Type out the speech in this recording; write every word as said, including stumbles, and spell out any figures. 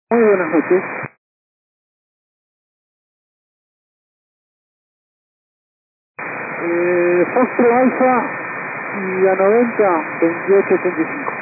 Muy buenas noches. Eh, Foxtrot Alfa y a noventa, veintiocho ochenta y cinco.